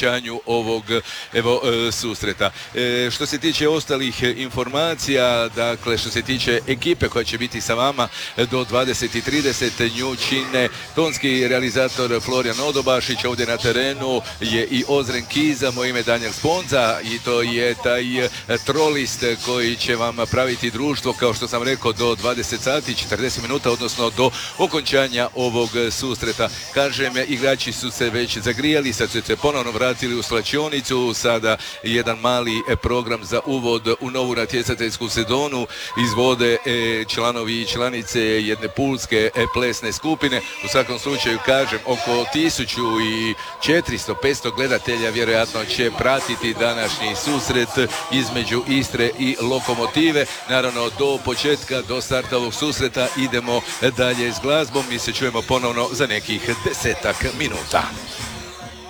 okončanju ovog susreta. Što se tiče ostalih informacija, dakle što se tiče ekipe koja će biti sa vama do 20:30, nju čine tonski realizator Florijan Odobašić, ovdje na terenu je i Ozren Kiza, moje ime Danijel Sponza i to je taj trolist koji će vam praviti društvo, kao što sam rekao, do 20 sati 40 minuta, odnosno do okončanja ovog susreta. Kažem, igrači su se već zagrijali, sad su se ponovno vratili u slačionicu, sada jedan mali program za uvod u novu natjecateljsku sezonu izvode članovi i članice jedne pulske plesne skupine. U svakom slučaju, kažem, oko 1400-500 gledatelja vjerojatno će pratiti današnji susret između Istre i Lokomotive. Naravno, do početka, do starta ovog susreta idemo dalje s glazbom. Mi se čujemo ponovno za nekih 10 minuta.